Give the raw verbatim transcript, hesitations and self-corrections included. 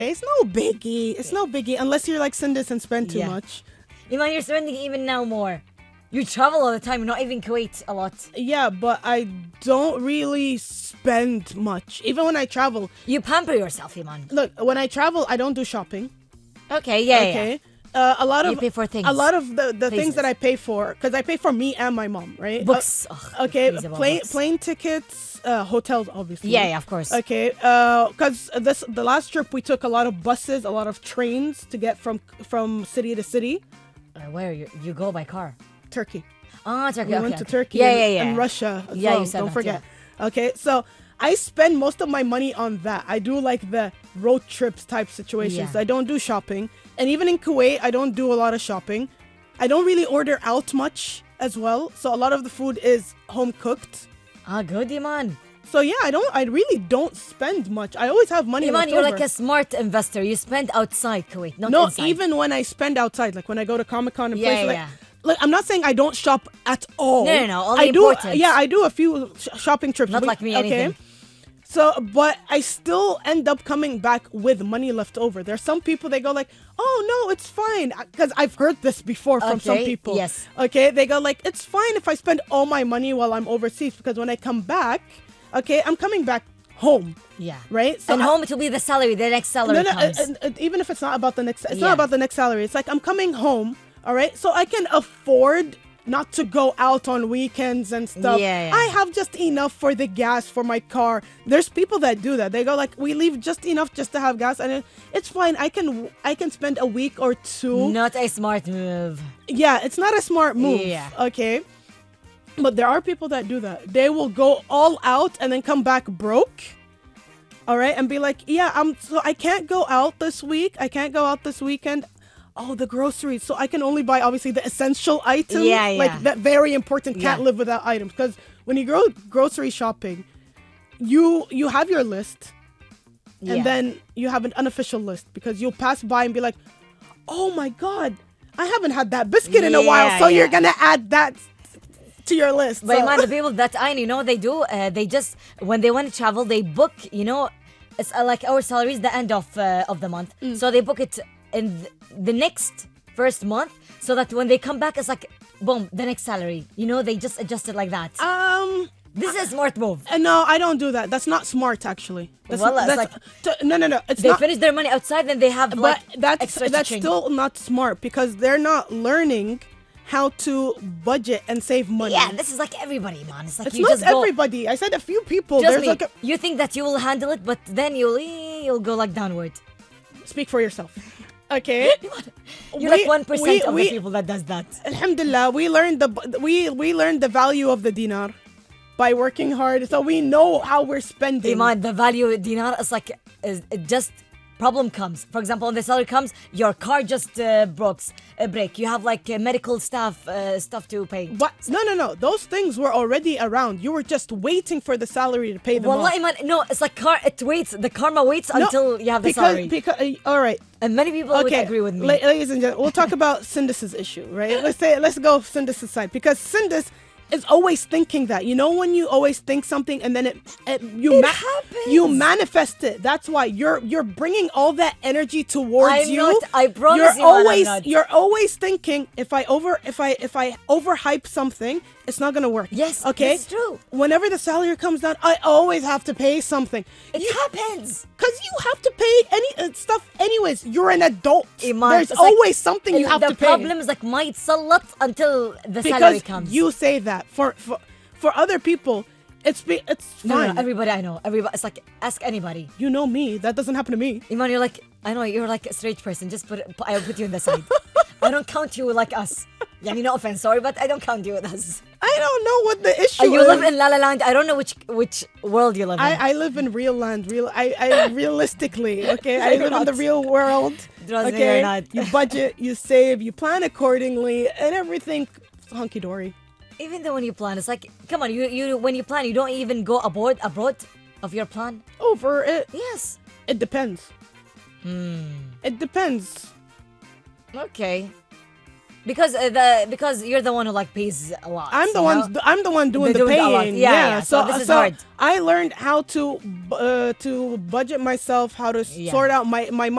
It's no biggie. It's no biggie unless you're like Sindus and spend too Yeah. much. Iman, you're spending even now more. You travel all the time, not even Kuwait a lot. Yeah, but I don't really spend much. Even when I travel. You pamper yourself, Iman. Look, when I travel, I don't do shopping. Okay, yeah, Okay. yeah. Uh, a lot of You pay for things. a lot of the, the things Places. that I pay for, because I pay for me and my mom, right? Books. Uh, Ugh, okay, crazy about plane books. plane tickets, uh, hotels, obviously. Yeah, yeah, of course. Okay, because this the last trip we took a lot of buses, a lot of trains to get from from city to city. Uh, where you you go by car? Turkey. Ah, Turkey. We okay, went to okay. Turkey Yeah, and, yeah, yeah. and Russia as Yeah, well. you said Don't that, forget. Okay, so I spend most of my money on that. I do like the road trips type situations. Yeah. I don't do shopping. And even in Kuwait, I don't do a lot of shopping. I don't really order out much as well. So a lot of the food is home cooked. Ah, good, Iman. So yeah, I don't I really don't spend much. I always have money Iman, left you're over. like a smart investor. You spend outside Kuwait, not No, inside. even when I spend outside, like when I go to Comic Con and Yeah, places like yeah. Look, I'm not saying I don't shop at all. No, no, no, only I do. important. Yeah, I do a few sh- shopping trips. Not We- like me, anything. So, but I still end up coming back with money left over. There's some people they go like, "Oh no, it's fine," because I've heard this before from some Okay, people. yes. Okay, they go like, "It's fine if I spend all my money while I'm overseas because when I come back, okay, I'm coming back home." Yeah. Right. And I- home, it will be the salary. The next salary no, no, comes. uh, uh, uh, even if it's not about the next, it's Yeah. not about the next salary. It's like I'm coming home, all right, so I can afford not to go out on weekends and stuff. Yeah, yeah. I have just enough for the gas for my car. There's people that do that. They go like, we leave just enough just to have gas, and it- it's fine. I can I can spend a week or two. Not a smart move. Yeah, it's not a smart move. Yeah. Okay. But there are people that do that. They will go all out and then come back broke. All right, and be like, "Yeah, I'm so I can't go out this week. I can't go out this weekend. Oh, the groceries. So I can only buy obviously the essential items. Yeah, yeah. Like that very important. Can't Yeah. live without items. Because when you go grocery shopping, you you have your list, and Yeah. then you have an unofficial list because you'll pass by and be like, "Oh my god, I haven't had that biscuit in a while." Yeah, So yeah. you're gonna add that to your list. But So- man, the people that I know, you know what they do? Uh, they just, when they want to travel, they book, you know, it's uh, like our salaries the end of uh, of the month. Mm. So they book it in th- the next first month so that when they come back, it's like, boom, the next salary. You know, they just adjust it like that. um. This is a smart move. Uh, no, I don't do that. That's not smart, actually. That's, Well, it's that's, t- no, no, no. It's They not. finish their money outside, then they have like But that's extra that's cha-ching. still not smart because they're not learning how to budget and save money. Yeah, this is like everybody, man. It's like it's you not just go. everybody. I said a few people. Trust There's me, like a, you think that you will handle it, but then you'll eh, you'll go like downward. speak for yourself. Okay. You're like one percent of the people that does that. Alhamdulillah, we learned the we we learned the value of the dinar by working hard, so we know how we're spending. Iman, the value dinar is like is it just problem comes. For example, when the salary comes, your car just uh, breaks a break. You have like uh, medical staff uh, stuff to pay. What? No, no, no. Those things were already around. You were just waiting for the salary to pay them Wallah, off. Iman, no, it's like car. It waits. The karma waits No, until you have the because, salary. Because, uh, all right. And many people would Okay, agree with me. la- ladies and gentlemen, we'll talk about Sindus's issue, right? Let's say, let's go Sindus's side because Sindus is always thinking that. You know, when you always think something and then it, it you It ma- happens. you manifest it. That's why you're you're bringing all that energy towards I'm you. not- I promise you're you, man, I'm always not. you're always thinking if I over if I if I overhype something, it's not gonna work. Yes, okay, that's true. Whenever the salary comes down, I always have to pay something. It You- happens. Cause you have to pay any uh, stuff anyways. You're an adult. Iman, There's it's like- always something you have the to pay. problem is like might salat until the salary because comes. you say that for for for other people, it's be, it's no, fine. no, no, everybody I know, everybody. It's like ask anybody. you know me. That doesn't happen to me. Iman, you're like, I know you're like a straight person. Just put, it, I'll put you in the side. I don't count you like us. Yeah, no offense, sorry, but I don't count you with us. I don't know what the issue Uh, you is. live in La La Land. I don't know which which world you live in. I, I live in real land. Real. I, I realistically. Okay. I You're live in the not. real world. Trust me, okay. you're not. You budget. You save. You plan accordingly, and everything hunky dory. Even though when you plan, it's like, come on, you you when you plan, you don't even go abroad abroad of your plan. Over it. Yes. It depends. Hmm. It depends. Okay. Because uh, the because you're the one who like pays a lot. I'm the you one. know? I'm the one doing They're the doing a lot. paying. Yeah, yeah, so this is hard. I learned how to uh, to budget myself, how to Yeah. sort out my my